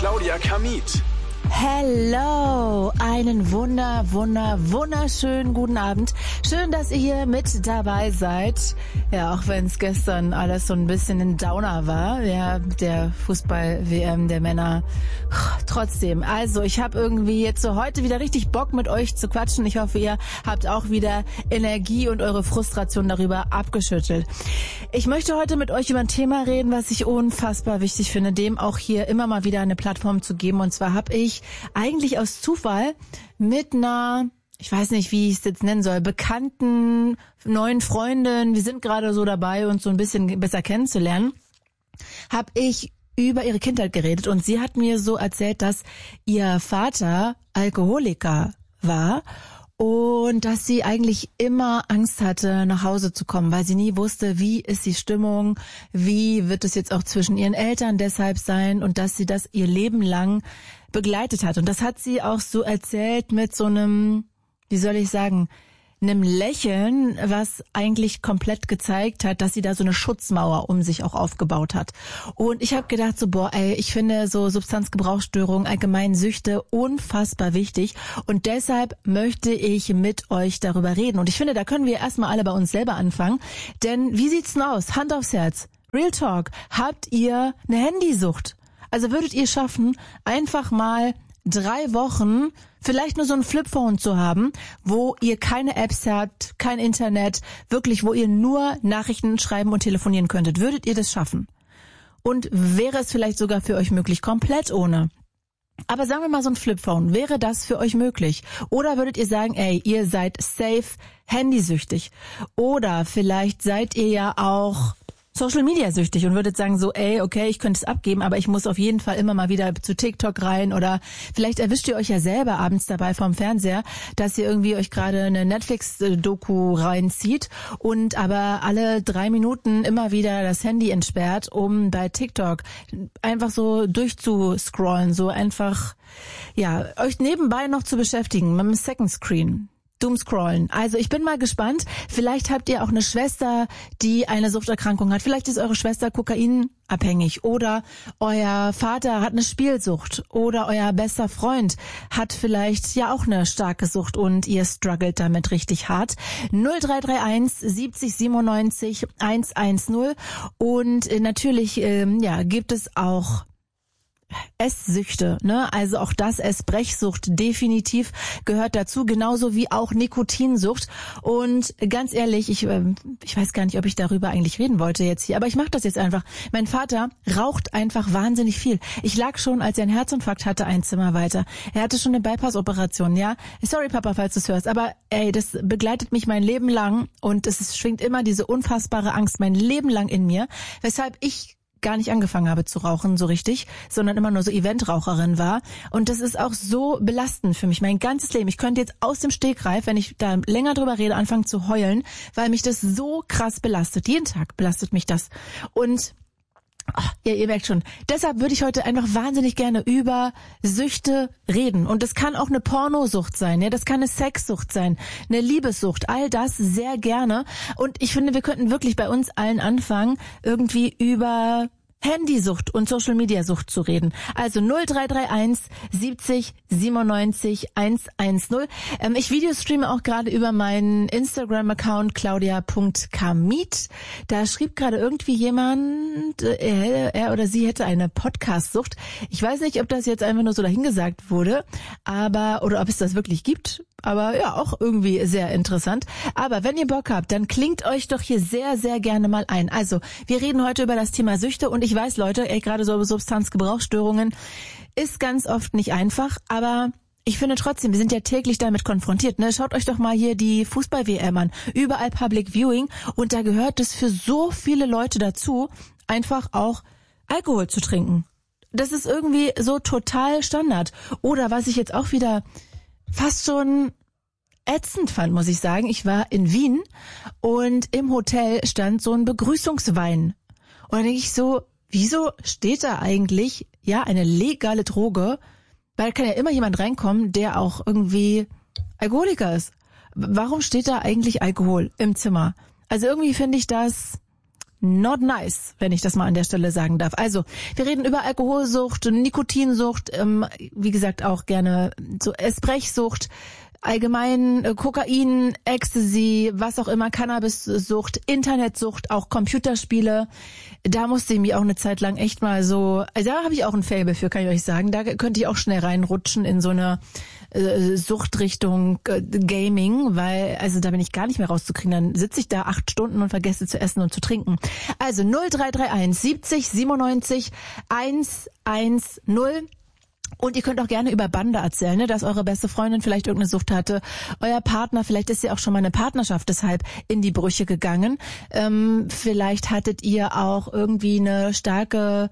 Claudia Kamit. Hello, einen wunderschönen guten Abend. Schön, dass ihr hier mit dabei seid. Ja, auch wenn es gestern alles so ein bisschen ein Downer war, ja, der Fußball-WM der Männer. Trotzdem, also ich habe irgendwie jetzt so heute wieder richtig Bock mit euch zu quatschen. Ich hoffe, ihr habt auch wieder Energie und eure Frustration darüber abgeschüttelt. Ich möchte heute mit euch über ein Thema reden, was ich unfassbar wichtig finde, dem auch hier immer mal wieder eine Plattform zu geben. Und zwar habe ich eigentlich aus Zufall mit einer, ich weiß nicht, wie ich es jetzt nennen soll, bekannten neuen Freundin, wir sind gerade so dabei, uns so ein bisschen besser kennenzulernen, habe ich über ihre Kindheit geredet und sie hat mir so erzählt, dass ihr Vater Alkoholiker war und dass sie eigentlich immer Angst hatte, nach Hause zu kommen, weil sie nie wusste, wie ist die Stimmung, wie wird es jetzt auch zwischen ihren Eltern deshalb sein und dass sie das ihr Leben lang begleitet hat. Und das hat sie auch so erzählt mit so einem, wie soll ich sagen, einem Lächeln, was eigentlich komplett gezeigt hat, dass sie da so eine Schutzmauer um sich auch aufgebaut hat. Und ich habe gedacht so, ich finde so Substanzgebrauchsstörungen, allgemein Süchte unfassbar wichtig. Und deshalb möchte ich mit euch darüber reden. Und ich finde, da können wir erstmal alle bei uns selber anfangen. Denn wie sieht's denn aus? Hand aufs Herz. Real Talk. Habt ihr eine Handysucht? Also würdet ihr schaffen, einfach mal 3 Wochen vielleicht nur so ein Flipphone zu haben, wo ihr keine Apps habt, kein Internet, wirklich, wo ihr nur Nachrichten schreiben und telefonieren könntet? Würdet ihr das schaffen? Und wäre es vielleicht sogar für euch möglich, komplett ohne? Aber sagen wir mal so ein Flipphone, wäre das für euch möglich? Oder würdet ihr sagen, ihr seid safe handysüchtig? Oder vielleicht seid ihr ja auch Social Media süchtig und würdet sagen so, okay, ich könnte es abgeben, aber ich muss auf jeden Fall immer mal wieder zu TikTok rein oder vielleicht erwischt ihr euch ja selber abends dabei vorm Fernseher, dass ihr irgendwie euch gerade eine Netflix-Doku reinzieht und aber alle 3 Minuten immer wieder das Handy entsperrt, um bei TikTok einfach so durchzuscrollen, so einfach, ja, euch nebenbei noch zu beschäftigen mit dem Second Screen. Doomscrollen. Also ich bin mal gespannt. Vielleicht habt ihr auch eine Schwester, die eine Suchterkrankung hat. Vielleicht ist eure Schwester kokainabhängig oder euer Vater hat eine Spielsucht oder euer bester Freund hat vielleicht ja auch eine starke Sucht und ihr struggelt damit richtig hart. 0331 70 97 110 und natürlich gibt es auch Esssüchte, ne? Also auch das, Essbrechsucht definitiv gehört dazu, genauso wie auch Nikotinsucht. Und ganz ehrlich, ich weiß gar nicht, ob ich darüber eigentlich reden wollte jetzt hier, aber ich mache das jetzt einfach. Mein Vater raucht einfach wahnsinnig viel. Ich lag schon, als er einen Herzinfarkt hatte, ein Zimmer weiter. Er hatte schon eine Bypass-Operation, ja? Sorry, Papa, falls du es hörst, aber das begleitet mich mein Leben lang und es schwingt immer diese unfassbare Angst mein Leben lang in mir, weshalb ich gar nicht angefangen habe zu rauchen, so richtig, sondern immer nur so Eventraucherin war. Und das ist auch so belastend für mich, mein ganzes Leben. Ich könnte jetzt aus dem Stegreif, wenn ich da länger drüber rede, anfangen zu heulen, weil mich das so krass belastet. Jeden Tag belastet mich das. Und ja, ihr merkt schon, deshalb würde ich heute einfach wahnsinnig gerne über Süchte reden. Und das kann auch eine Pornosucht sein, ja, das kann eine Sexsucht sein, eine Liebessucht, all das sehr gerne. Und ich finde, wir könnten wirklich bei uns allen anfangen, irgendwie über Handysucht und Social Media Sucht zu reden. Also 0331 70 97 110. Ich videostreame auch gerade über meinen Instagram-Account claudia.kamit. Da schrieb gerade irgendwie jemand, er oder sie hätte eine Podcast-Sucht. Ich weiß nicht, ob das jetzt einfach nur so dahingesagt wurde, oder ob es das wirklich gibt. Aber ja, auch irgendwie sehr interessant. Aber wenn ihr Bock habt, dann klingt euch doch hier sehr, sehr gerne mal ein. Also, wir reden heute über das Thema Süchte und ich weiß, Leute, gerade so Substanzgebrauchsstörungen ist ganz oft nicht einfach, aber ich finde trotzdem, wir sind ja täglich damit konfrontiert. Ne? Schaut euch doch mal hier die Fußball-WM an. Überall Public Viewing und da gehört es für so viele Leute dazu, einfach auch Alkohol zu trinken. Das ist irgendwie so total Standard. Oder was ich jetzt auch wieder fast schon ätzend fand, muss ich sagen. Ich war in Wien und im Hotel stand so ein Begrüßungswein. Und da denke ich so, wieso steht da eigentlich eine legale Droge? Weil da kann ja immer jemand reinkommen, der auch irgendwie Alkoholiker ist. Warum steht da eigentlich Alkohol im Zimmer? Also irgendwie finde ich das not nice, wenn ich das mal an der Stelle sagen darf. Also, wir reden über Alkoholsucht, Nikotinsucht, wie gesagt auch gerne so Esprechsucht, allgemein Kokain, Ecstasy, was auch immer, Cannabissucht, Internetsucht, auch Computerspiele. Da musste ich mich auch eine Zeit lang echt mal so, also da habe ich auch ein Faible für, kann ich euch sagen. Da könnte ich auch schnell reinrutschen in so eine Suchtrichtung Gaming, weil, also da bin ich gar nicht mehr rauszukriegen. Dann sitze ich da 8 Stunden und vergesse zu essen und zu trinken. Also 0331 70 97 110. Und ihr könnt auch gerne über Bande erzählen, ne, dass eure beste Freundin vielleicht irgendeine Sucht hatte. Euer Partner, vielleicht ist ja auch schon mal eine Partnerschaft deshalb in die Brüche gegangen. Vielleicht hattet ihr auch irgendwie eine starke,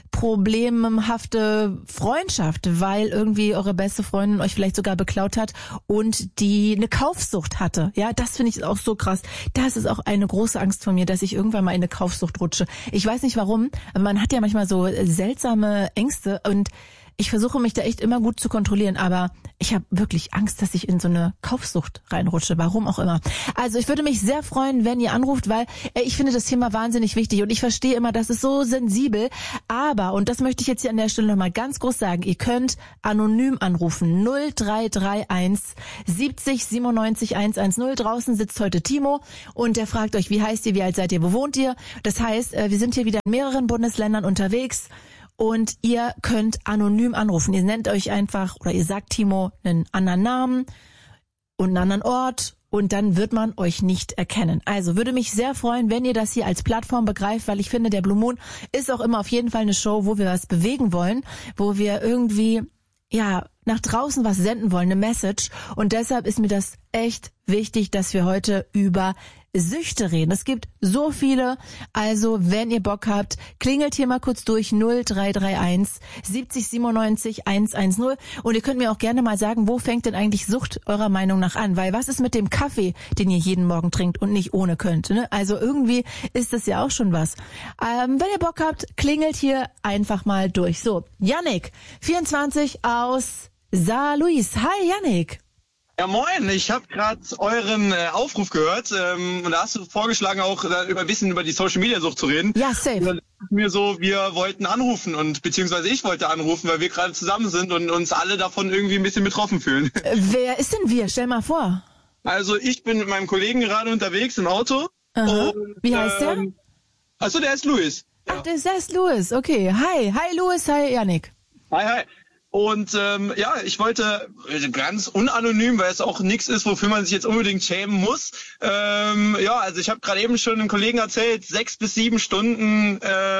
problemhafte Freundschaft, weil irgendwie eure beste Freundin euch vielleicht sogar beklaut hat und die eine Kaufsucht hatte. Ja, das finde ich auch so krass. Das ist auch eine große Angst von mir, dass ich irgendwann mal in eine Kaufsucht rutsche. Ich weiß nicht warum, aber man hat ja manchmal so seltsame Ängste und ich versuche mich da echt immer gut zu kontrollieren, aber ich habe wirklich Angst, dass ich in so eine Kaufsucht reinrutsche, warum auch immer. Also ich würde mich sehr freuen, wenn ihr anruft, weil ich finde das Thema wahnsinnig wichtig und ich verstehe immer, das ist so sensibel, aber, und das möchte ich jetzt hier an der Stelle nochmal ganz groß sagen, ihr könnt anonym anrufen, 0331 70 97 110. Draußen sitzt heute Timo und der fragt euch, wie heißt ihr, wie alt seid ihr, wo wohnt ihr? Das heißt, wir sind hier wieder in mehreren Bundesländern unterwegs. Und ihr könnt anonym anrufen. Ihr nennt euch einfach, oder ihr sagt Timo einen anderen Namen und einen anderen Ort und dann wird man euch nicht erkennen. Also würde mich sehr freuen, wenn ihr das hier als Plattform begreift, weil ich finde, der Blue Moon ist auch immer auf jeden Fall eine Show, wo wir was bewegen wollen, wo wir irgendwie, ja, nach draußen was senden wollen, eine Message. Und deshalb ist mir das echt wichtig, dass wir heute über Süchte reden. Es gibt so viele, also wenn ihr Bock habt, klingelt hier mal kurz durch 0331 70 97 110 und ihr könnt mir auch gerne mal sagen, wo fängt denn eigentlich Sucht eurer Meinung nach an, weil was ist mit dem Kaffee, den ihr jeden Morgen trinkt und nicht ohne könnt, ne? Also irgendwie ist das ja auch schon was. Wenn ihr Bock habt, klingelt hier einfach mal durch. So, Yannick, 24 aus Saarlouis. Hi Yannick. Ja moin, ich habe gerade euren Aufruf gehört und da hast du vorgeschlagen, auch ein bisschen über die Social-Media-Sucht zu reden. Ja, safe. Und dann ist mir so, wir wollten anrufen und beziehungsweise ich wollte anrufen, weil wir gerade zusammen sind und uns alle davon irgendwie ein bisschen betroffen fühlen. Wer ist denn wir? Stell mal vor. Also ich bin mit meinem Kollegen gerade unterwegs im Auto. Aha. Und, wie heißt der? Achso, der ist Louis. Ja. Ach, der ist Louis, okay. Hi Louis, hi Yannick. Hi. Und ja, ich wollte ganz unanonym, weil es auch nichts ist, wofür man sich jetzt unbedingt schämen muss. Ja, also ich habe gerade eben schon einem Kollegen erzählt, 6 bis 7 Stunden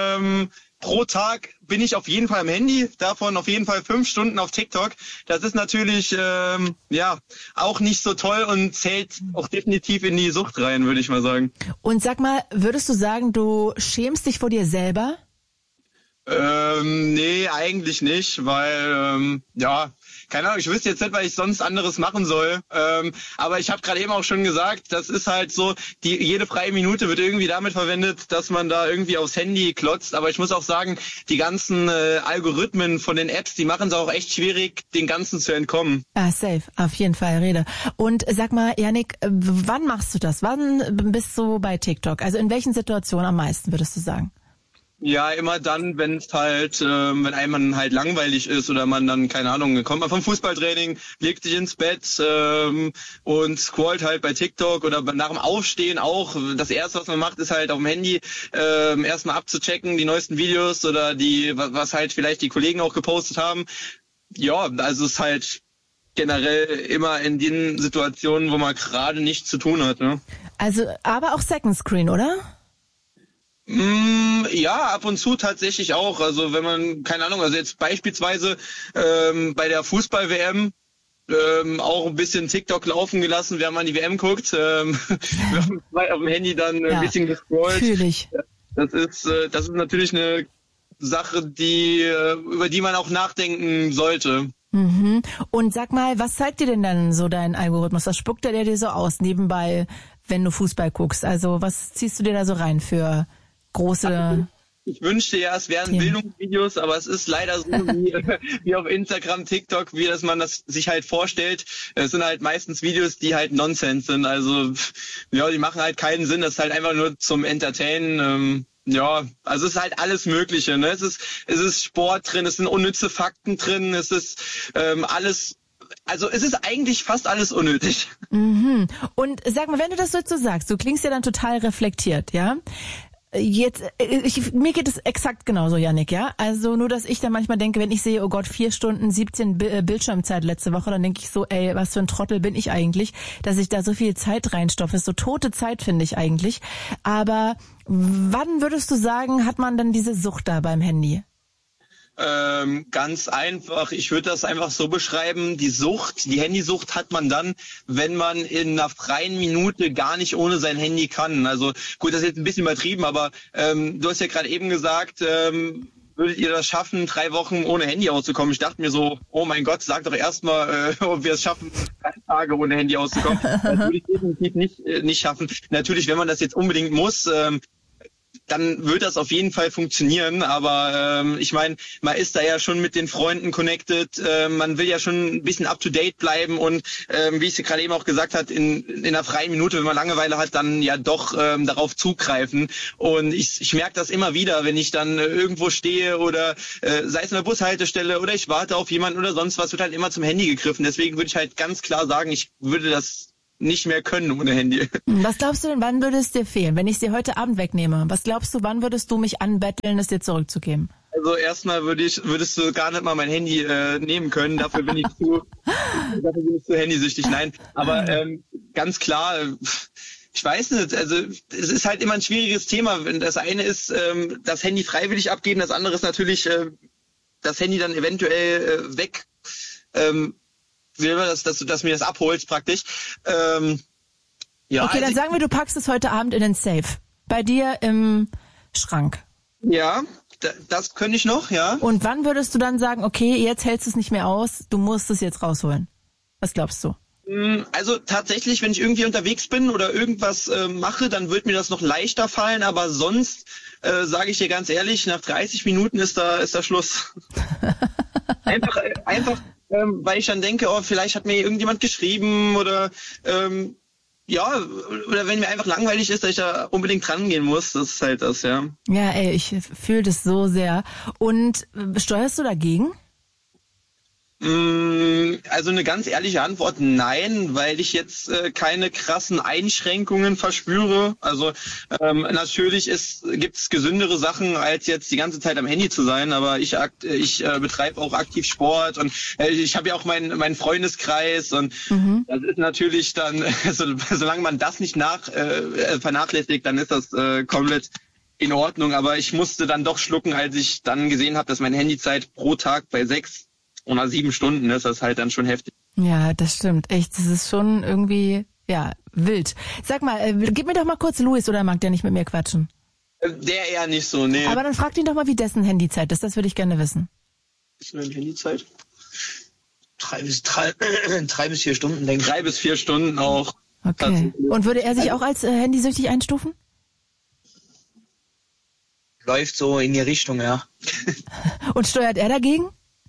pro Tag bin ich auf jeden Fall am Handy, davon auf jeden Fall 5 Stunden auf TikTok. Das ist natürlich ja auch nicht so toll und zählt auch definitiv in die Sucht rein, würde ich mal sagen. Und sag mal, würdest du sagen, du schämst dich vor dir selber? Nee, eigentlich nicht, weil, ja, keine Ahnung, ich wüsste jetzt nicht, was ich sonst anderes machen soll. Aber ich habe gerade eben auch schon gesagt, das ist halt so, jede freie Minute wird irgendwie damit verwendet, dass man da irgendwie aufs Handy klotzt. Aber ich muss auch sagen, die ganzen Algorithmen von den Apps, die machen es auch echt schwierig, den Ganzen zu entkommen. Ah, safe, auf jeden Fall, Rede. Und sag mal, Yannick, wann machst du das? Wann bist du bei TikTok? Also in welchen Situationen am meisten, würdest du sagen? Ja, immer dann, wenn es halt, wenn einem halt langweilig ist oder man dann, keine Ahnung, kommt man vom Fußballtraining, legt sich ins Bett und scrollt halt bei TikTok oder nach dem Aufstehen auch. Das Erste, was man macht, ist halt auf dem Handy erstmal abzuchecken, die neuesten Videos oder was halt vielleicht die Kollegen auch gepostet haben. Ja, also es ist halt generell immer in den Situationen, wo man gerade nichts zu tun hat. Ne? Also, aber auch Second Screen, oder? Ja, ab und zu tatsächlich auch. Also wenn man, keine Ahnung, also jetzt beispielsweise bei der Fußball-WM auch ein bisschen TikTok laufen gelassen, während man die WM guckt. Wir haben auf dem Handy dann ein bisschen gescrollt. Natürlich. Das ist natürlich eine Sache, über die man auch nachdenken sollte. Mhm. Und sag mal, was zeigt dir denn dann so dein Algorithmus? Was spuckt der dir so aus nebenbei, wenn du Fußball guckst? Also was ziehst du dir da so rein für große Ich wünschte ja, es wären Bildungsvideos, aber es ist leider so wie auf Instagram, TikTok, wie dass man das sich halt vorstellt. Es sind halt meistens Videos, die halt Nonsens sind. Also ja, die machen halt keinen Sinn. Das ist halt einfach nur zum Entertainen. Ja, also es ist halt alles Mögliche. Ne? Es ist Sport drin, es sind unnütze Fakten drin, es ist alles. Also es ist eigentlich fast alles unnötig. Mhm. Und sag mal, wenn du das so sagst, du klingst ja dann total reflektiert, ja? Jetzt, mir geht es exakt genauso, Yannick, ja? Also nur, dass ich dann manchmal denke, wenn ich sehe, oh Gott, 4 Stunden 17 Bildschirmzeit letzte Woche, dann denke ich so, ey, was für ein Trottel bin ich eigentlich, dass ich da so viel Zeit reinstopfe. Das ist so tote Zeit, finde ich eigentlich. Aber wann würdest du sagen, hat man dann diese Sucht da beim Handy? Ganz einfach. Ich würde das einfach so beschreiben. Die Handysucht hat man dann, wenn man in einer freien Minute gar nicht ohne sein Handy kann. Also gut, das ist jetzt ein bisschen übertrieben, aber du hast ja gerade eben gesagt, würdet ihr das schaffen, 3 Wochen ohne Handy auszukommen? Ich dachte mir so, oh mein Gott, sag doch erstmal, ob wir es schaffen, 3 Tage ohne Handy auszukommen. Das würde ich definitiv nicht schaffen. Natürlich, wenn man das jetzt unbedingt muss, dann wird das auf jeden Fall funktionieren, aber ich meine, man ist da ja schon mit den Freunden connected, man will ja schon ein bisschen up-to-date bleiben und wie ich es gerade eben auch gesagt habe, in einer freien Minute, wenn man Langeweile hat, dann ja doch darauf zugreifen und ich merke das immer wieder, wenn ich dann irgendwo stehe oder sei es in der Bushaltestelle oder ich warte auf jemanden oder sonst was, wird halt immer zum Handy gegriffen, deswegen würde ich halt ganz klar sagen, ich würde das nicht mehr können ohne Handy. Was glaubst du denn, wann würde es dir fehlen, wenn ich es dir heute Abend wegnehme? Was glaubst du, wann würdest du mich anbetteln, es dir zurückzugeben? Also erstmal würdest du gar nicht mal mein Handy nehmen können. Dafür bin ich zu handysüchtig. Nein, aber ganz klar, ich weiß nicht. Also es ist halt immer ein schwieriges Thema. Das eine ist das Handy freiwillig abgeben, das andere ist natürlich das Handy dann eventuell weg. Will man, dass du mir das abholst praktisch. Ja, okay, dann sagen wir, du packst es heute Abend in den Safe. Bei dir im Schrank. Ja, das könnte ich noch, ja. Und wann würdest du dann sagen, okay, jetzt hältst du es nicht mehr aus, du musst es jetzt rausholen? Was glaubst du? Also tatsächlich, wenn ich irgendwie unterwegs bin oder irgendwas mache, dann wird mir das noch leichter fallen, aber sonst sage ich dir ganz ehrlich, nach 30 Minuten ist da Schluss. einfach weil ich dann denke, oh, vielleicht hat mir irgendjemand geschrieben oder oder wenn mir einfach langweilig ist, dass ich da unbedingt rangehen muss, das ist halt das, ja. Ja, ey, ich fühle das so sehr. Und steuerst du dagegen? Also eine ganz ehrliche Antwort, nein, weil ich jetzt keine krassen Einschränkungen verspüre. Also natürlich gibt es gesündere Sachen, als jetzt die ganze Zeit am Handy zu sein, aber ich betreibe auch aktiv Sport und ich habe ja auch meinen Freundeskreis und das ist natürlich dann, solange man das nicht vernachlässigt, dann ist das komplett in Ordnung. Aber ich musste dann doch schlucken, als ich dann gesehen habe, dass meine Handyzeit pro Tag bei 6 oder 7 Stunden ist, das halt dann schon heftig. Ja, das stimmt. Echt, das ist schon irgendwie, ja, wild. Sag mal, gib mir doch mal kurz Luis, oder mag der nicht mit mir quatschen? Der eher nicht so, nee. Aber dann frag ihn doch mal, wie dessen Handyzeit ist, das würde ich gerne wissen. Ist meine Handyzeit? 3 bis 4 Stunden, denke ich. 3 bis 4 Stunden auch. Okay. Und würde er sich auch als handysüchtig einstufen? Läuft so in die Richtung, ja. Und steuert er dagegen?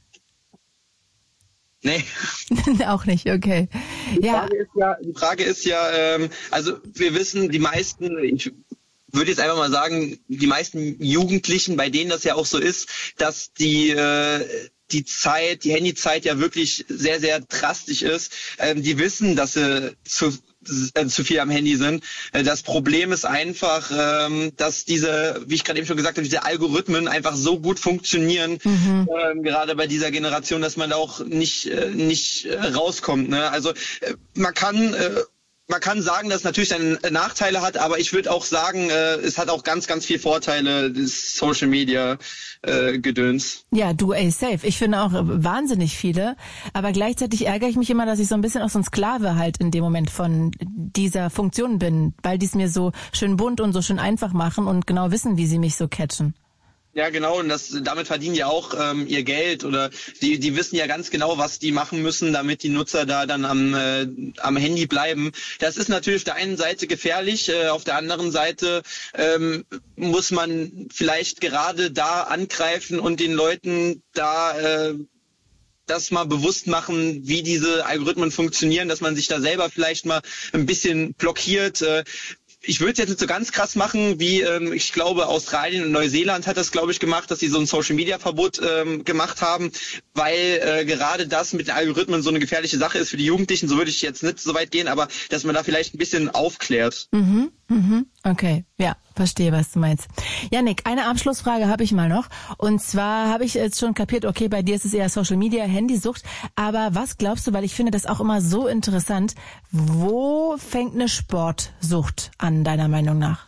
Nee. Auch nicht, okay. Die Frage ist ja, also wir wissen, die meisten, ich würde jetzt einfach mal sagen, die meisten Jugendlichen, bei denen das ja auch so ist, dass die Handyzeit ja wirklich sehr, sehr drastisch ist. Die wissen, dass sie zu viel am Handy sind. Das Problem ist einfach, dass wie ich gerade eben schon gesagt habe, diese Algorithmen einfach so gut funktionieren, gerade bei dieser Generation, dass man da auch nicht rauskommt. Ne? Also man kann sagen, dass es natürlich seine Nachteile hat, aber ich würde auch sagen, es hat auch ganz, ganz viele Vorteile, das Social Media Gedöns. Ja, du, safe. Ich finde auch wahnsinnig viele, aber gleichzeitig ärgere ich mich immer, dass ich so ein bisschen auch so ein Sklave halt in dem Moment von dieser Funktion bin, weil die es mir so schön bunt und so schön einfach machen und genau wissen, wie sie mich so catchen. Ja, genau, und damit verdienen die auch ihr Geld, oder die wissen ja ganz genau, was die machen müssen, damit die Nutzer da dann am Handy bleiben. Das ist natürlich auf der einen Seite gefährlich, auf der anderen Seite muss man vielleicht gerade da angreifen und den Leuten da das mal bewusst machen, wie diese Algorithmen funktionieren, dass man sich da selber vielleicht mal ein bisschen blockiert. Ich würde es jetzt nicht so ganz krass machen, wie ich glaube Australien und Neuseeland hat das, glaube ich, gemacht, dass sie so ein Social-Media-Verbot gemacht haben, weil gerade das mit den Algorithmen so eine gefährliche Sache ist für die Jugendlichen. So würde ich jetzt nicht so weit gehen, aber dass man da vielleicht ein bisschen aufklärt. Okay, ja, verstehe, was du meinst. Yannick, eine Abschlussfrage habe ich mal noch. Und zwar habe ich jetzt schon kapiert, okay, bei dir ist es eher Social Media, Handysucht. Aber was glaubst du, weil ich finde das auch immer so interessant, wo fängt eine Sportsucht an, deiner Meinung nach?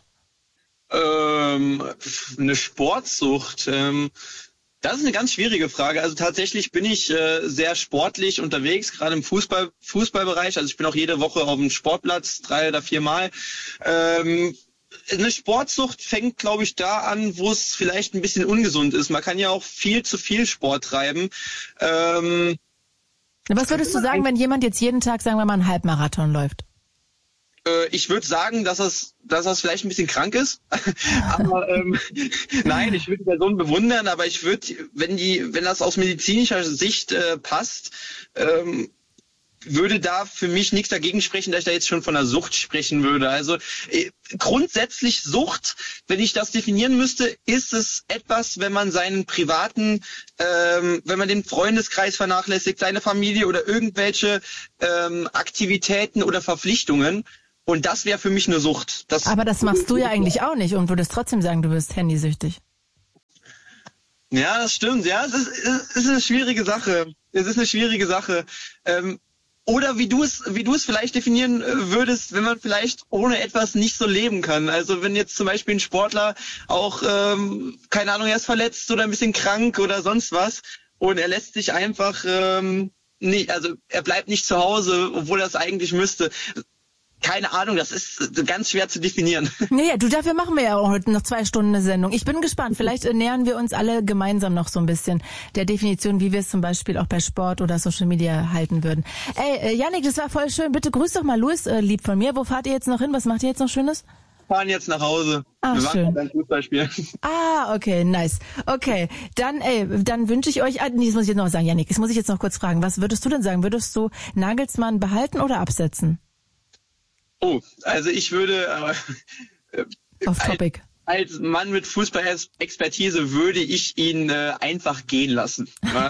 Eine Sportsucht, das ist eine ganz schwierige Frage. Also tatsächlich bin ich sehr sportlich unterwegs, gerade im Fußballbereich. Also ich bin auch jede Woche auf dem Sportplatz, 3 oder 4 Mal. Eine Sportsucht fängt, glaube ich, da an, wo es vielleicht ein bisschen ungesund ist. Man kann ja auch viel zu viel Sport treiben. Was würdest du sagen, wenn jemand jetzt jeden Tag, sagen wir mal, einen Halbmarathon läuft? Ich würde sagen, dass das vielleicht ein bisschen krank ist. Aber nein, ich würde die Person bewundern, aber ich würde, wenn das aus medizinischer Sicht passt, würde da für mich nichts dagegen sprechen, dass ich da jetzt schon von einer Sucht sprechen würde. Also grundsätzlich Sucht, wenn ich das definieren müsste, ist es etwas, wenn man seinen privaten, wenn man den Freundeskreis vernachlässigt, seine Familie oder irgendwelche Aktivitäten oder Verpflichtungen. Und das wäre für mich eine Sucht. Aber das machst du ja eigentlich auch nicht und würdest trotzdem sagen, du bist handysüchtig. Ja, das stimmt. Ja, es ist eine schwierige Sache. Oder wie du es vielleicht definieren würdest, wenn man vielleicht ohne etwas nicht so leben kann. Also wenn jetzt zum Beispiel ein Sportler auch, keine Ahnung, er ist verletzt oder ein bisschen krank oder sonst was und er lässt sich einfach nicht, also er bleibt nicht zu Hause, obwohl er es eigentlich müsste. Keine Ahnung, das ist ganz schwer zu definieren. Naja, dafür machen wir ja auch heute noch 2 Stunden eine Sendung. Ich bin gespannt. Vielleicht nähern wir uns alle gemeinsam noch so ein bisschen der Definition, wie wir es zum Beispiel auch bei Sport oder Social Media halten würden. Ey, Yannick, das war voll schön. Bitte grüß doch mal Louis, lieb von mir. Wo fahrt ihr jetzt noch hin? Was macht ihr jetzt noch Schönes? Wir fahren jetzt nach Hause. Ach, wir schön. beim Fußballspiel. Okay, nice. Okay, dann wünsche ich euch, nee, das muss ich jetzt noch sagen, Yannick, das muss ich jetzt noch kurz fragen. Was würdest du denn sagen? Würdest du Nagelsmann behalten oder absetzen? Oh, also ich würde Off topic. Als Mann mit Fußball-Expertise würde ich ihn einfach gehen lassen.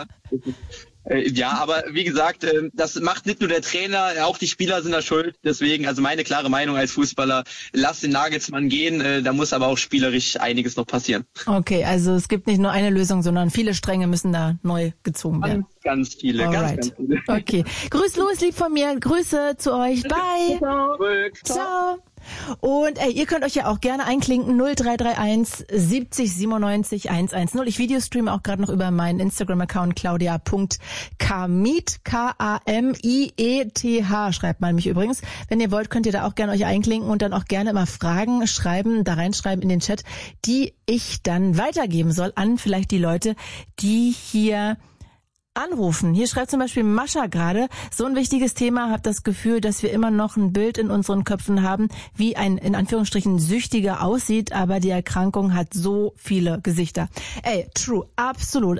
Ja, aber wie gesagt, das macht nicht nur der Trainer, auch die Spieler sind da schuld. Deswegen, also meine klare Meinung als Fußballer, lass den Nagelsmann gehen. Da muss aber auch spielerisch einiges noch passieren. Okay, also es gibt nicht nur eine Lösung, sondern viele Stränge müssen da neu gezogen werden. Ganz viele, ganz viele. Okay, grüß Louis, lieb von mir, Grüße zu euch, bye. Ciao. Und ihr könnt euch ja auch gerne einklinken, 0331 70 97 110. Ich videostreame auch gerade noch über meinen Instagram-Account claudia.kamieth, K-A-M-I-E-T-H, schreibt man mich übrigens. Wenn ihr wollt, könnt ihr da auch gerne euch einklinken und dann auch gerne immer Fragen schreiben, da reinschreiben in den Chat, die ich dann weitergeben soll an vielleicht die Leute, die hier anrufen. Hier schreibt zum Beispiel Mascha gerade, so ein wichtiges Thema, hab das Gefühl, dass wir immer noch ein Bild in unseren Köpfen haben, wie ein, in Anführungsstrichen, Süchtiger aussieht, aber die Erkrankung hat so viele Gesichter. Ey, true, absolut.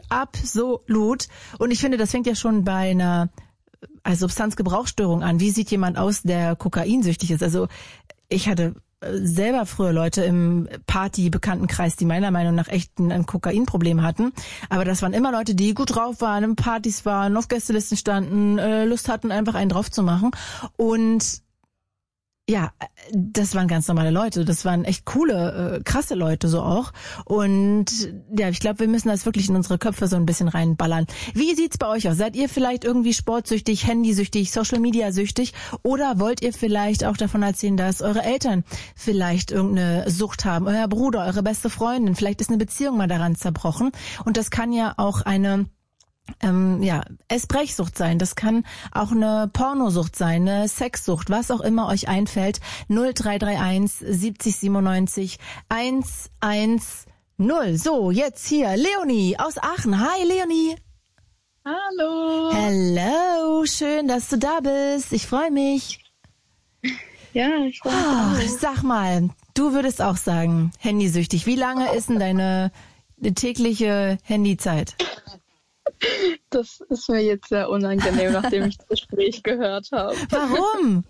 Und ich finde, das fängt ja schon bei einer Substanzgebrauchsstörung an. Wie sieht jemand aus, der kokainsüchtig ist? Also ich hatte selber früher Leute im Party-Bekanntenkreis, die meiner Meinung nach echt ein Kokainproblem hatten. Aber das waren immer Leute, die gut drauf waren, im Partys waren, auf Gästelisten standen, Lust hatten, einfach einen drauf zu machen. Und ja, das waren ganz normale Leute. Das waren echt coole, krasse Leute so auch. Und ja, ich glaube, wir müssen das wirklich in unsere Köpfe so ein bisschen reinballern. Wie sieht's bei euch aus? Seid ihr vielleicht irgendwie sportsüchtig, handysüchtig, Social Media süchtig? Oder wollt ihr vielleicht auch davon erzählen, dass eure Eltern vielleicht irgendeine Sucht haben? Euer Bruder, eure beste Freundin? Vielleicht ist eine Beziehung mal daran zerbrochen. Und das kann ja auch eine Essbrechsucht sein, das kann auch eine Pornosucht sein, eine Sexsucht, was auch immer euch einfällt. 0331 70 97 110. 0. So, jetzt hier Leonie aus Aachen. Hi Leonie. Hallo. Hello, schön, dass du da bist. Ich freue mich. Ja, ich freue mich. Sag mal, du würdest auch sagen, handysüchtig. Wie lange ist denn deine tägliche Handyzeit? Das ist mir jetzt sehr unangenehm, nachdem ich das Gespräch gehört habe. Warum?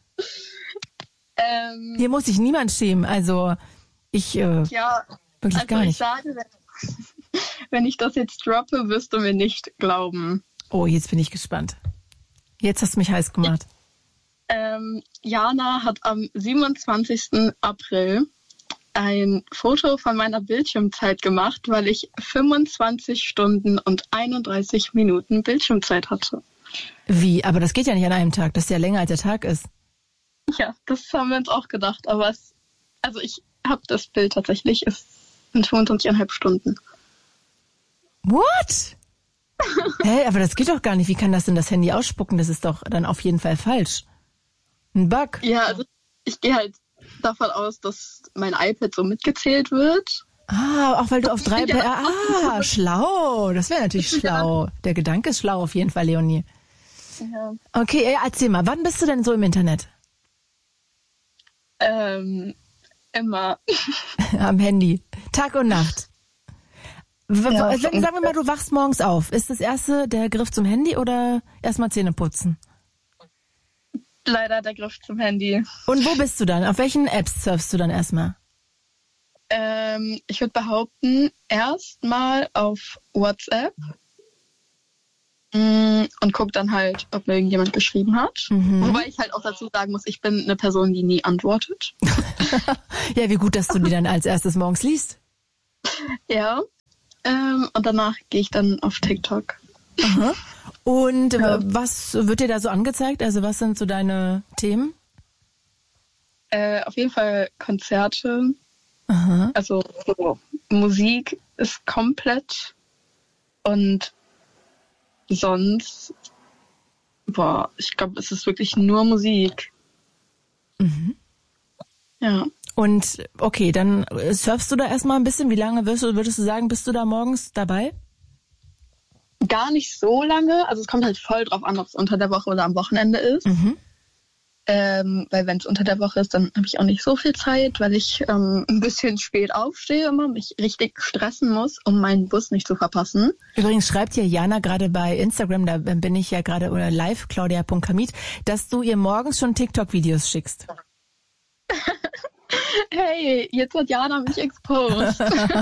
Hier muss sich niemand schämen. Also ich wirklich gar nicht. Ich sage, wenn ich das jetzt droppe, wirst du mir nicht glauben. Oh, jetzt bin ich gespannt. Jetzt hast du mich heiß gemacht. Jana hat am 27. April ein Foto von meiner Bildschirmzeit gemacht, weil ich 25 Stunden und 31 Minuten Bildschirmzeit hatte. Wie? Aber das geht ja nicht an einem Tag. Das ist ja länger als der Tag ist. Ja, das haben wir uns auch gedacht. Aber ich habe das Bild tatsächlich. Es sind 25,5 Stunden. What? Hä, aber das geht doch gar nicht. Wie kann das denn das Handy ausspucken? Das ist doch dann auf jeden Fall falsch. Ein Bug. Ja, also ich gehe halt davon aus, dass mein iPad so mitgezählt wird. Auch weil du auf 3... schlau. Das wäre natürlich schlau. Der Gedanke ist schlau auf jeden Fall, Leonie. Ja. Okay, erzähl mal, wann bist du denn so im Internet? Immer. Am Handy. Tag und Nacht. Sagen wir mal, du wachst morgens auf. Ist das erste der Griff zum Handy oder erstmal Zähne putzen? Leider der Griff zum Handy. Und wo bist du dann? Auf welchen Apps surfst du dann erstmal? Ich würde behaupten, erstmal auf WhatsApp und guck dann halt, ob mir irgendjemand geschrieben hat. Wobei ich halt auch dazu sagen muss, ich bin eine Person, die nie antwortet. Ja, wie gut, dass du die dann als erstes morgens liest. Ja, und danach gehe ich dann auf TikTok. Aha. Und was wird dir da so angezeigt? Also was sind so deine Themen? Auf jeden Fall Konzerte. Aha. Also so, Musik ist komplett. Und sonst, ich glaube, es ist wirklich nur Musik. Ja. Und okay, dann surfst du da erstmal ein bisschen. Wie lange würdest du sagen, bist du da morgens dabei? Gar nicht so lange. Also es kommt halt voll drauf an, ob es unter der Woche oder am Wochenende ist. Weil wenn es unter der Woche ist, dann habe ich auch nicht so viel Zeit, weil ich ein bisschen spät aufstehe immer, mich richtig stressen muss, um meinen Bus nicht zu verpassen. Übrigens schreibt hier Jana gerade bei Instagram, da bin ich ja gerade oder live, claudia.kamit, dass du ihr morgens schon TikTok-Videos schickst. Hey, jetzt hat Jana mich exposed.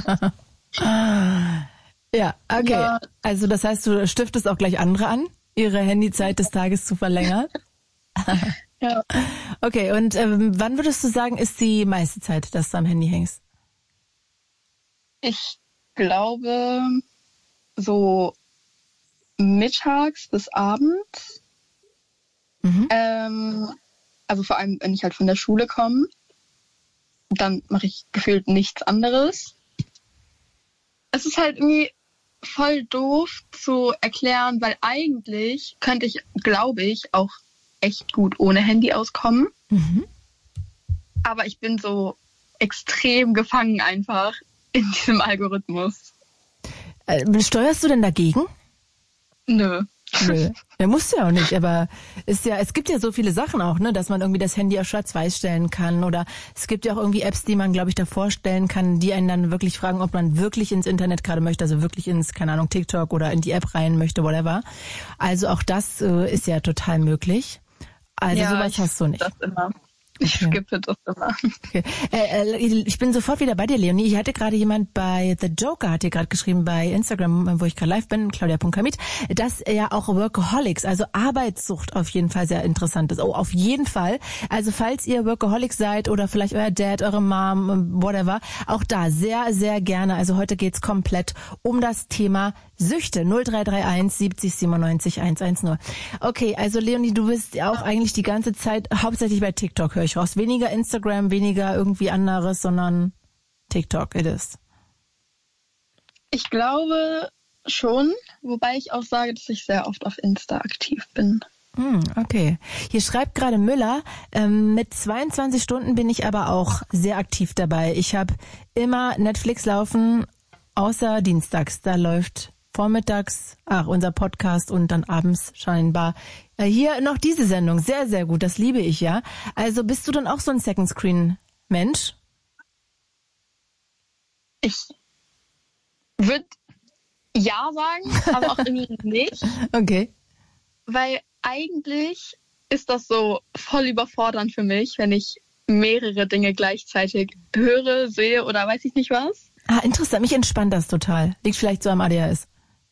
Ja, okay. Ja. Also das heißt, du stiftest auch gleich andere an, ihre Handyzeit des Tages zu verlängern? Ja. Okay, und wann würdest du sagen, ist die meiste Zeit, dass du am Handy hängst? Ich glaube, so mittags bis abends. Also vor allem, wenn ich halt von der Schule komme, dann mache ich gefühlt nichts anderes. Es ist halt irgendwie voll doof zu erklären, weil eigentlich könnte ich, glaube ich, auch echt gut ohne Handy auskommen. Aber ich bin so extrem gefangen einfach in diesem Algorithmus. Steuerst du denn dagegen? Nö. Nö. Ja, musst du ja auch nicht, aber es gibt ja so viele Sachen auch, ne, dass man irgendwie das Handy auf Schwarz-Weiß stellen kann oder es gibt ja auch irgendwie Apps, die man, glaube ich, davor stellen kann, die einen dann wirklich fragen, ob man wirklich ins Internet gerade möchte, also wirklich ins, keine Ahnung, TikTok oder in die App rein möchte, whatever. Also auch das ist ja total möglich. Also ja, sowas hast du nicht. Das immer. Ich skippe das immer. Okay. Ich bin sofort wieder bei dir, Leonie. Ich hatte gerade jemand bei The Joker, hat dir gerade geschrieben bei Instagram, wo ich gerade live bin, claudia.kamit, dass ja auch Workaholics, also Arbeitssucht auf jeden Fall sehr interessant ist. Oh, auf jeden Fall. Also falls ihr Workaholics seid oder vielleicht euer Dad, eure Mom, whatever, auch da sehr, sehr gerne. Also heute geht's komplett um das Thema Süchte. 0331 70 97 110. Okay, also Leonie, du bist auch eigentlich die ganze Zeit hauptsächlich bei TikTok, höre ich raus. Weniger Instagram, weniger irgendwie anderes, sondern TikTok, it is. Ich glaube schon, wobei ich auch sage, dass ich sehr oft auf Insta aktiv bin. Okay. Hier schreibt gerade Müller, mit 22 Stunden bin ich aber auch sehr aktiv dabei. Ich habe immer Netflix laufen, außer dienstags. Da läuft vormittags, unser Podcast und dann abends scheinbar hier noch diese Sendung. Sehr, sehr gut, das liebe ich ja. Also bist du dann auch so ein Second Screen Mensch? Ich würde ja sagen, aber auch irgendwie nicht. Okay. Weil eigentlich ist das so voll überfordernd für mich, wenn ich mehrere Dinge gleichzeitig höre, sehe oder weiß ich nicht was. Interessant. Mich entspannt das total. Liegt vielleicht so am ADHS.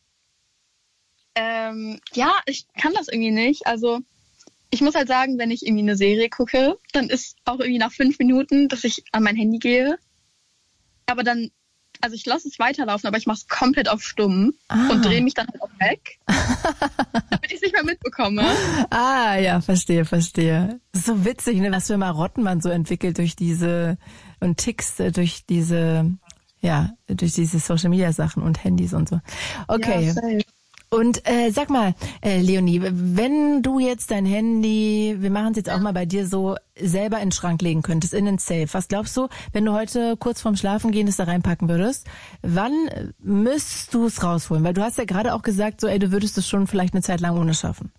Ja, ich kann das irgendwie nicht. Also ich muss halt sagen, wenn ich irgendwie eine Serie gucke, dann ist auch irgendwie nach 5 Minuten, dass ich an mein Handy gehe. Aber dann, also ich lasse es weiterlaufen, aber ich mache es komplett auf stumm und drehe mich dann halt auch weg, damit ich es nicht mehr mitbekomme. Ja, verstehe. So witzig, ne, was für Marotten man so entwickelt durch diese und Ticks, durch diese Social Media Sachen und Handys und so. Okay. Ja, safe. Und sag mal, Leonie, wenn du jetzt dein Handy, wir machen es jetzt auch mal bei dir so, selber in den Schrank legen könntest, in den Safe, was glaubst du, wenn du heute kurz vorm Schlafengehen das da reinpacken würdest, wann müsstest du es rausholen? Weil du hast ja gerade auch gesagt, so, du würdest es schon vielleicht eine Zeit lang ohne schaffen.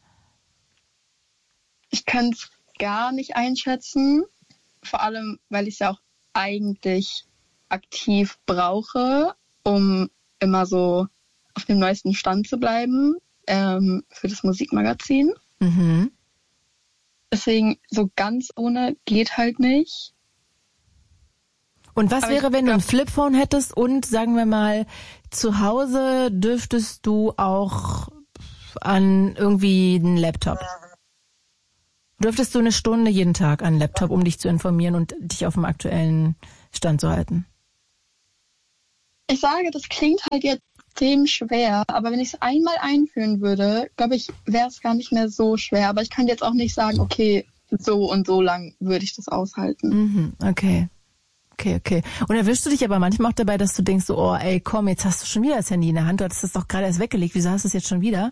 Ich kann es gar nicht einschätzen, vor allem, weil ich es ja auch eigentlich aktiv brauche, um immer so auf dem neuesten Stand zu bleiben für das Musikmagazin. Mhm. Deswegen so ganz ohne geht halt nicht. Und was wäre, wenn du ein Flipphone hättest und, sagen wir mal, zu Hause dürftest du auch an irgendwie einen Laptop? Dürftest du eine Stunde jeden Tag an einen Laptop, um dich zu informieren und dich auf dem aktuellen Stand zu halten? Ich sage, das klingt halt jetzt extrem schwer, aber wenn ich es einmal einführen würde, glaube ich, wäre es gar nicht mehr so schwer. Aber ich kann jetzt auch nicht sagen, okay, so und so lang würde ich das aushalten. Mhm, okay. Und erwischst du dich aber manchmal auch dabei, dass du denkst, so, oh ey, komm, jetzt hast du schon wieder das Handy in der Hand, du hattest das doch gerade erst weggelegt, wieso hast du es jetzt schon wieder?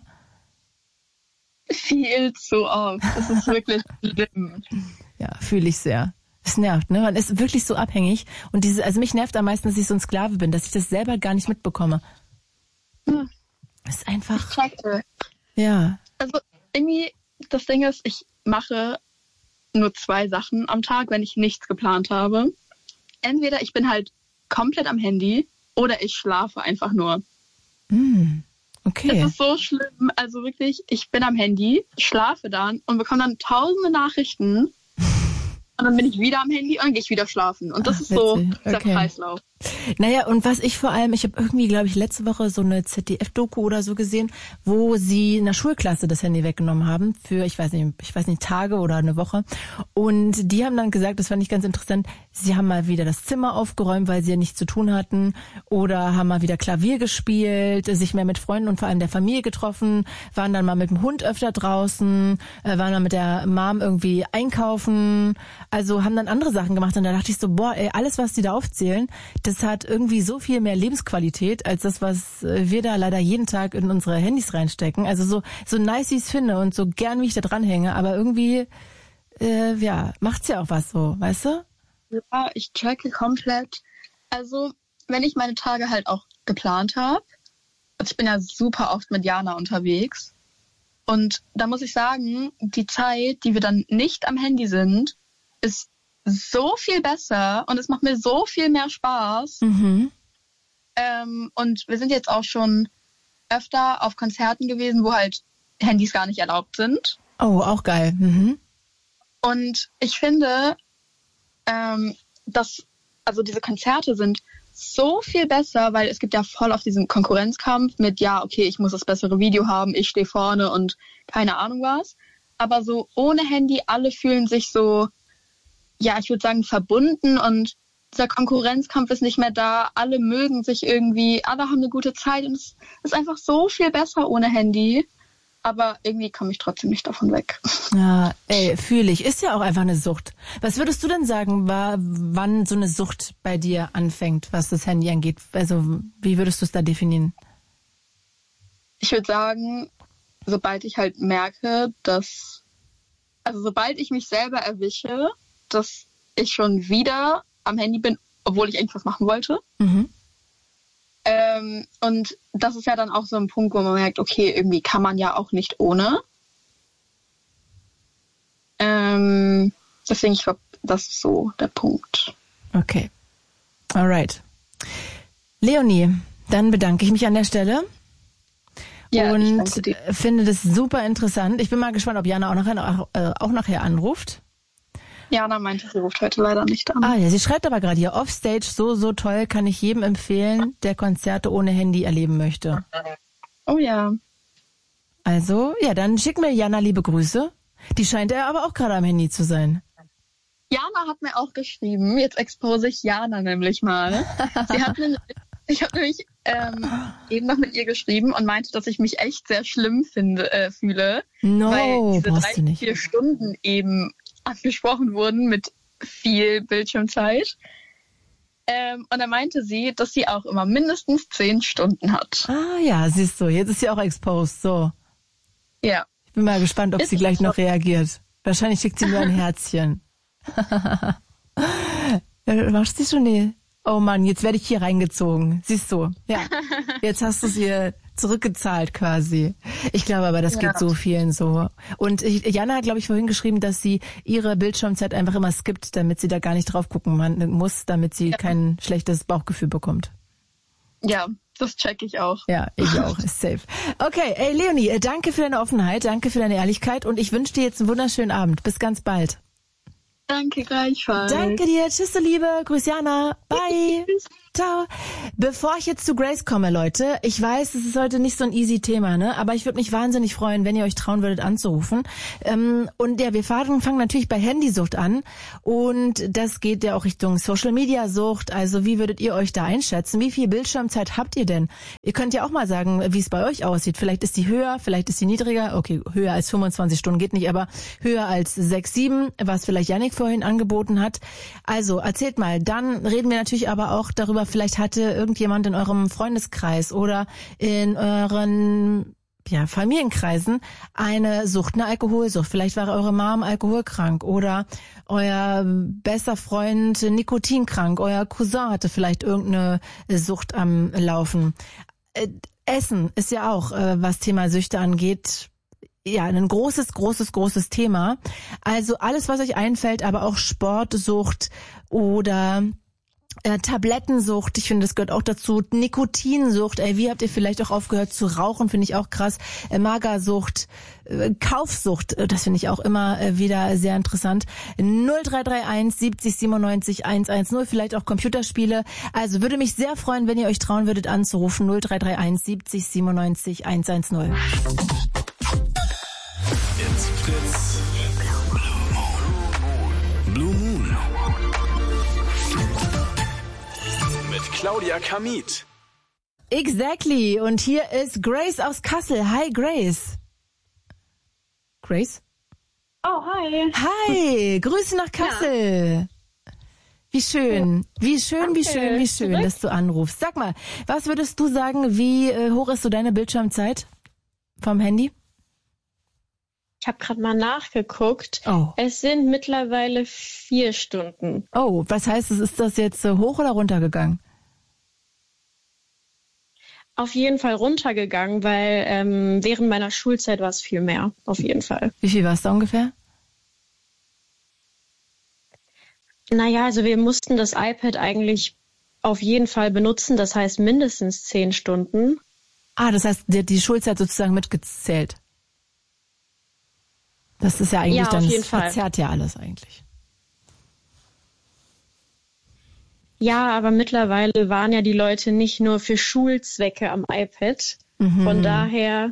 Viel zu oft. Das ist wirklich schlimm. Ja, fühle ich sehr. Es nervt, ne? Man ist wirklich so abhängig. Und also mich nervt am meisten, dass ich so ein Sklave bin, dass ich das selber gar nicht mitbekomme. Das ist einfach. Ja. Also irgendwie, das Ding ist, ich mache nur 2 Sachen am Tag, wenn ich nichts geplant habe. Entweder ich bin halt komplett am Handy oder ich schlafe einfach nur. Okay. Das ist so schlimm. Also wirklich, ich bin am Handy, schlafe dann und bekomme dann tausende Nachrichten. Und dann bin ich wieder am Handy und dann gehe ich wieder schlafen. Und das ist so der Kreislauf. Naja, und was ich vor allem, ich habe irgendwie, glaube ich, letzte Woche so eine ZDF-Doku oder so gesehen, wo sie in der Schulklasse das Handy weggenommen haben für, ich weiß nicht, Tage oder eine Woche. Und die haben dann gesagt, das fand ich ganz interessant, sie haben mal wieder das Zimmer aufgeräumt, weil sie ja nichts zu tun hatten, oder haben mal wieder Klavier gespielt, sich mehr mit Freunden und vor allem der Familie getroffen, waren dann mal mit dem Hund öfter draußen, waren dann mit der Mom irgendwie einkaufen, also haben dann andere Sachen gemacht. Und da dachte ich so, boah, ey, alles, was die da aufzählen, das hat irgendwie so viel mehr Lebensqualität als das, was wir da leider jeden Tag in unsere Handys reinstecken. Also so nice, wie ich es finde und so gern, wie ich da dranhänge, aber irgendwie, macht's ja auch was so, weißt du? Ja, ich checke komplett. Also, wenn ich meine Tage halt auch geplant habe, also ich bin ja super oft mit Jana unterwegs, und da muss ich sagen, die Zeit, die wir dann nicht am Handy sind, ist so viel besser und es macht mir so viel mehr Spaß. Mhm. Und wir sind jetzt auch schon öfter auf Konzerten gewesen, wo halt Handys gar nicht erlaubt sind. Oh, auch geil. Mhm. Und ich finde, dass diese Konzerte sind so viel besser, weil es gibt ja voll auf diesen Konkurrenzkampf mit, ja, okay, ich muss das bessere Video haben, ich stehe vorne und keine Ahnung was. Aber so ohne Handy, alle fühlen sich so, ja, ich würde sagen, verbunden, und dieser Konkurrenzkampf ist nicht mehr da. Alle mögen sich irgendwie, alle haben eine gute Zeit und es ist einfach so viel besser ohne Handy. Aber irgendwie komme ich trotzdem nicht davon weg. Ja, ey, fühle ich. Ist ja auch einfach eine Sucht. Was würdest du denn sagen, wann so eine Sucht bei dir anfängt, was das Handy angeht? Also, wie würdest du es da definieren? Ich würde sagen, sobald ich halt merke, sobald ich mich selber erwische, dass ich schon wieder am Handy bin, obwohl ich eigentlich was machen wollte. Mhm. Und das ist ja dann auch so ein Punkt, wo man merkt, okay, irgendwie kann man ja auch nicht ohne. Deswegen, ich glaube, das ist so der Punkt. Okay. Alright. Leonie, dann bedanke ich mich an der Stelle. Ja, ich und danke dir. finde das super interessant. Ich bin mal gespannt, ob Jana auch nachher anruft. Jana meinte, sie ruft heute leider nicht an. Ah ja, sie schreibt aber gerade hier, Offstage, so toll, kann ich jedem empfehlen, der Konzerte ohne Handy erleben möchte. Oh ja. Also, ja, dann schick mir Jana liebe Grüße. Die scheint ja aber auch gerade am Handy zu sein. Jana hat mir auch geschrieben, jetzt expose ich Jana nämlich mal. Ich habe nämlich eben noch mit ihr geschrieben und meinte, dass ich mich echt sehr schlimm fühle, weil diese 3-4 Stunden eben angesprochen wurden mit viel Bildschirmzeit. Und da meinte sie, dass sie auch immer mindestens 10 Stunden hat. Ah ja, siehst du, jetzt ist sie auch exposed, so. Ja. Ich bin mal gespannt, ob sie gleich noch reagiert. Wahrscheinlich schickt sie nur ein Herzchen. Machst du schon? Nee. Oh Mann, jetzt werde ich hier reingezogen. Siehst du? Ja. Jetzt hast du es ihr zurückgezahlt quasi. Ich glaube aber, das geht so vielen so. Und Jana hat, glaube ich, vorhin geschrieben, dass sie ihre Bildschirmzeit einfach immer skippt, damit sie da gar nicht drauf gucken muss, damit sie kein schlechtes Bauchgefühl bekommt. Ja, das check ich auch. Ja, ich auch. Ist safe. Okay, ey Leonie, danke für deine Offenheit, danke für deine Ehrlichkeit und ich wünsche dir jetzt einen wunderschönen Abend. Bis ganz bald. Danke gleichfalls. Danke dir. Tschüss, du Liebe. Grüß Jana. Bye. Ciao. Bevor ich jetzt zu Grace komme, Leute, ich weiß, es ist heute nicht so ein easy Thema, ne? Aber ich würde mich wahnsinnig freuen, wenn ihr euch trauen würdet anzurufen. Und ja, wir fangen natürlich bei Handysucht an. Und das geht ja auch Richtung Social-Media-Sucht. Also wie würdet ihr euch da einschätzen? Wie viel Bildschirmzeit habt ihr denn? Ihr könnt ja auch mal sagen, wie es bei euch aussieht. Vielleicht ist die höher, vielleicht ist die niedriger. Okay, höher als 25 Stunden geht nicht, aber höher als 6, 7, was vielleicht Yannick vorhin angeboten hat. Also erzählt mal. Dann reden wir natürlich aber auch darüber, vielleicht hatte irgendjemand in eurem Freundeskreis oder in euren Familienkreisen eine Sucht, eine Alkoholsucht. Vielleicht war eure Mom alkoholkrank oder euer bester Freund nikotinkrank. Euer Cousin hatte vielleicht irgendeine Sucht am Laufen. Essen ist ja auch, was Thema Süchte angeht, ja, ein großes Thema. Also alles, was euch einfällt, aber auch Sportsucht oder Tablettensucht, ich finde, das gehört auch dazu. Nikotinsucht, wie habt ihr vielleicht auch aufgehört zu rauchen, finde ich auch krass. Magersucht, Kaufsucht, das finde ich auch immer wieder sehr interessant. 0331 70 97 110, vielleicht auch Computerspiele. Also würde mich sehr freuen, wenn ihr euch trauen würdet anzurufen. 0331 70 97 110. It's Fritz. Blue Moon. Mit Claudia Kamit. Exactly. Und hier ist Grace aus Kassel. Hi, Grace. Grace? Oh, hi. Hi. Grüße nach Kassel. Ja. Wie schön, wie schön, dass du anrufst. Sag mal, was würdest du sagen, wie hoch ist so deine Bildschirmzeit vom Handy? Ich habe gerade mal nachgeguckt. Oh. Es sind mittlerweile 4 Stunden. Oh, was heißt es? Ist das jetzt hoch oder runtergegangen? Auf jeden Fall runtergegangen, weil während meiner Schulzeit war es viel mehr. Auf jeden Fall. Wie viel war es da ungefähr? Naja, also wir mussten das iPad eigentlich auf jeden Fall benutzen. Das heißt mindestens 10 Stunden. Ah, das heißt, die Schulzeit sozusagen mitgezählt. Das ist ja eigentlich ja, dann, auf jeden das Fall. verzerrt ja alles eigentlich. Ja, aber mittlerweile waren ja die Leute nicht nur für Schulzwecke am iPad. Von daher,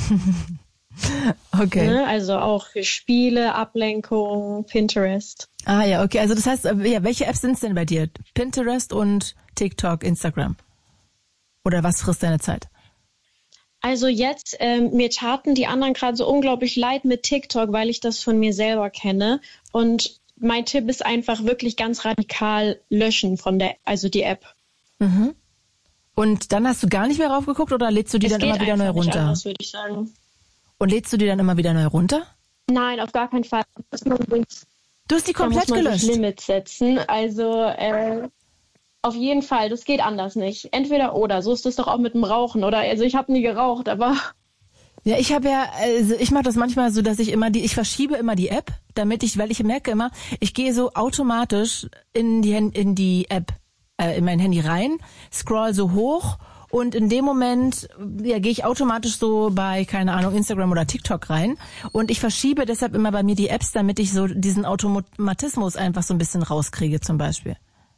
Okay. ne, also auch für Spiele, Ablenkung, Pinterest. Ah ja, okay. Also das heißt, ja, welche Apps sind es denn bei dir? Pinterest und TikTok, Instagram? Oder was frisst deine Zeit? Also jetzt, mir taten die anderen gerade so unglaublich leid mit TikTok, weil ich das von mir selber kenne. Und mein Tipp ist einfach wirklich ganz radikal löschen also die App. Mhm. Und dann hast du gar nicht mehr raufgeguckt oder lädst du die dann immer wieder neu runter? Nicht anders, würde ich sagen. Und lädst du die dann immer wieder neu runter? Nein, auf gar keinen Fall. Du hast die komplett da muss man gelöscht? sich Limits setzen. Also auf jeden Fall, das geht anders nicht. Entweder oder. So ist das doch auch mit dem Rauchen, oder? Also ich habe nie geraucht, aber... Ja, ich mache das manchmal so, dass ich verschiebe immer die App, weil ich merke immer, ich gehe so automatisch in die App, in mein Handy rein, scroll so hoch und in dem Moment gehe ich automatisch so bei, keine Ahnung, Instagram oder TikTok rein und ich verschiebe deshalb immer bei mir die Apps, damit ich so diesen Automatismus einfach so ein bisschen rauskriege zum Beispiel.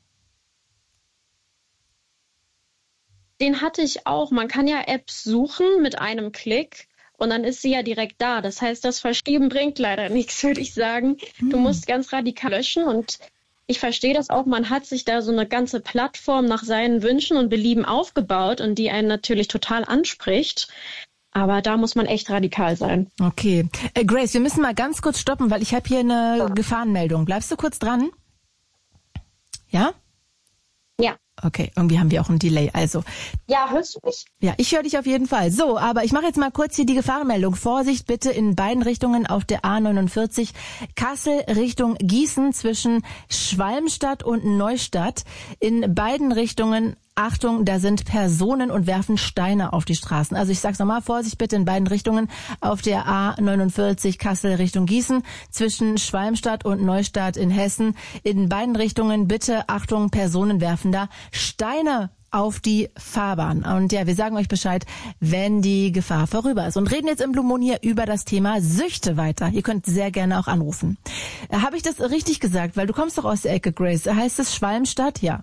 Den hatte ich auch. Man kann ja Apps suchen mit einem Klick. Und dann ist sie ja direkt da. Das heißt, das Verschieben bringt leider nichts, würde ich sagen. Du musst ganz radikal löschen und ich verstehe das auch. Man hat sich da so eine ganze Plattform nach seinen Wünschen und Belieben aufgebaut und die einen natürlich total anspricht. Aber da muss man echt radikal sein. Okay. Grace, wir müssen mal ganz kurz stoppen, weil ich habe hier eine Gefahrenmeldung. Bleibst du kurz dran? Ja? Ja. Okay, irgendwie haben wir auch ein Delay. Also. Ja, hörst du mich? Ja, ich höre dich auf jeden Fall. So, aber ich mache jetzt mal kurz hier die Gefahrenmeldung. Vorsicht bitte in beiden Richtungen auf der A49 Kassel Richtung Gießen zwischen Schwalmstadt und Neustadt. In beiden Richtungen, Achtung, da sind Personen und werfen Steine auf die Straßen. Also ich sag's nochmal, Vorsicht bitte in beiden Richtungen auf der A49 Kassel Richtung Gießen zwischen Schwalmstadt und Neustadt in Hessen. In beiden Richtungen bitte, Achtung, Personen werfen da Steine auf die Fahrbahn. Und ja, wir sagen euch Bescheid, wenn die Gefahr vorüber ist. Und reden jetzt im Blue Moon hier über das Thema Süchte weiter. Ihr könnt sehr gerne auch anrufen. Habe ich das richtig gesagt? Weil du kommst doch aus der Ecke, Grace. Heißt es Schwalmstadt? Ja.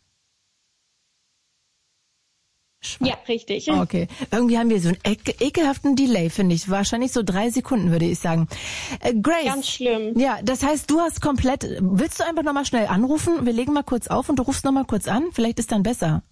Ja, richtig. Okay. Irgendwie haben wir so einen ekelhaften Delay, finde ich. Wahrscheinlich so 3 Sekunden, würde ich sagen. Grace. Ganz schlimm. Ja, das heißt, du hast willst du einfach nochmal schnell anrufen? Wir legen mal kurz auf und du rufst nochmal kurz an? Vielleicht ist dann besser.